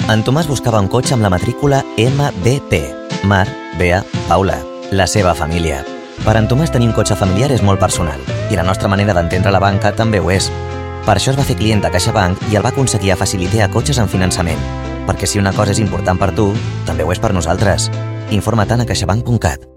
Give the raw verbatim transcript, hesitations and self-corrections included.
En Tomàs buscava un cotxe amb la matrícula M B P, Mar, Bea, Paula, la seva família. Per en Tomàs tenir un cotxe familiar és molt personal i la nostra manera d'entendre la banca també ho és. Per això es va fer client de CaixaBank i el va aconseguir a facilitar cotxes en finançament. Perquè si una cosa és important per tu, també ho és per nosaltres. Informa-te'n a caixabank punt cat.